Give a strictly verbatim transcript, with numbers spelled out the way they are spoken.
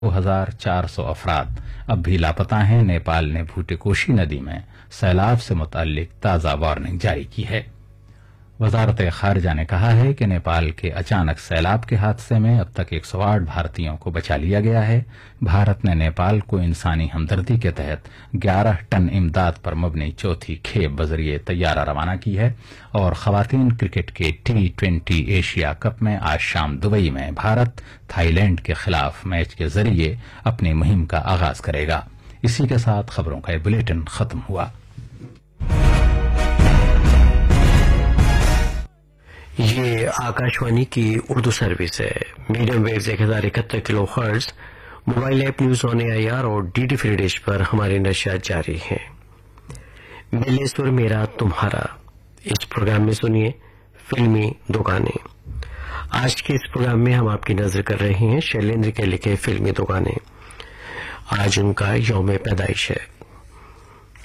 दो हजार चार सौ अफराद अब भी लापता हैं। नेपाल ने भूटेकोशी नदी में सैलाब से मुताल्लिक ताज़ा वार्निंग जारी की है। वजारत खारजा ने कहा है कि नेपाल के अचानक सैलाब के हादसे में अब तक एक सौ आठ भारतीयों को बचा लिया गया है। भारत ने नेपाल को इंसानी हमदर्दी के तहत ग्यारह टन इमदाद पर मबनी चौथी खेप बजरिए तैयारा रवाना की है और खवातीन क्रिकेट के टी ट्वेंटी एशिया कप में आज शाम दुबई में भारत थाईलैंड के खिलाफ मैच के जरिए अपनी मुहिम का आगाज करेगा। इसी के साथ खबरों का ये बुलेटिन खत्म हुआ। ये आकाशवाणी की उर्दू सर्विस है। मीडियम वेव्स एक हजार इकहत्तर kilo hertz, mobile app news on AIR और डीडी फ्री डिश पर हमारे नशियात जारी हैं। मेरे सुर मेरा तुम्हारा, इस प्रोग्राम में सुनिए फिल्मी दुकानें। आज के इस प्रोग्राम में हम आपकी नजर कर रहे हैं शैलेंद्र के लिखे फिल्मी दुकानें। आज उनका यौम पैदाइश है।